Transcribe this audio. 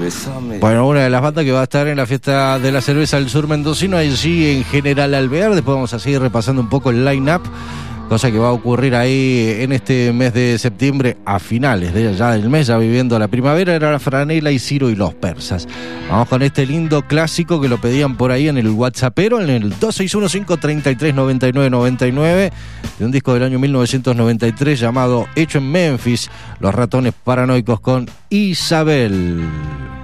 Besame. Bueno, una de las bandas que va a estar en la fiesta de la cerveza del sur mendocino, allí en General Alvear. Después vamos a seguir repasando un poco el line-up, cosa que va a ocurrir ahí en este mes de septiembre, a finales de ya del mes, ya viviendo la primavera. Era la Franela y Ciro y los Persas. Vamos con este lindo clásico que lo pedían por ahí en el WhatsAppero, en el 261-533-9999, de un disco del año 1993 llamado Hecho en Memphis, Los Ratones Paranoicos con Isabel.